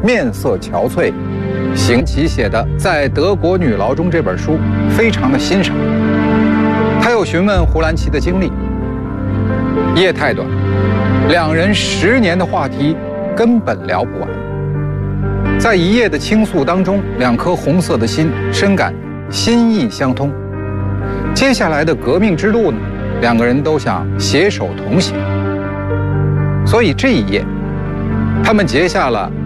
面色憔悴。邢琦写的《在德国女牢中》这本书非常的欣赏。他又询问胡兰奇的经历，夜太短，两人10年的话题根本聊不完。在一夜的倾诉当中，两颗红色的心深感心意相通。接下来的革命之路呢，两个人都想携手同行。所以这一夜，他们结下了